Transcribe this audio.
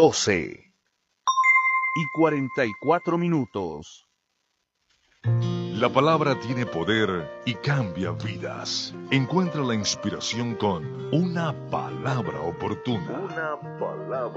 12:44. La palabra tiene poder y cambia vidas. Encuentra la inspiración con una palabra oportuna.